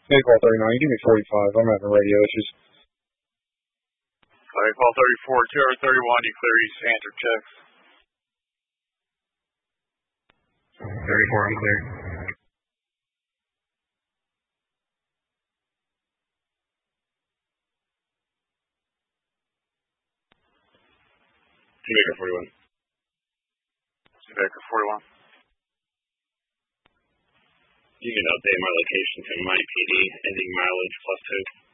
Hey, call 39. Give me 45. I'm having radio issues. Alright, call 34, TR 31, you clear East Answer checks. 34, I'm clear. Baker 41. Baker 41. You can update my location to my PD, ending mileage +2.